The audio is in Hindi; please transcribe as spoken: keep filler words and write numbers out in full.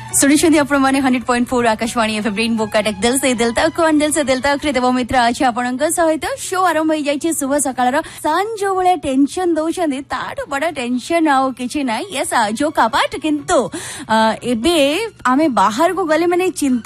सुनिश्चित अपने hundred point four Akashvani FM rainbow Cuttack दिल से दिल तक और दिल से दिल तक रे देव मित्र आज आपणक सहित शो आरंभ हो जाइए शुभ सकाळ सांज भाया टेंशन दौरान ताठू बड़ टेंशन आउ किछि ना यस जो कपाट किंतु एबे आमे बाहर को गले माने चिंता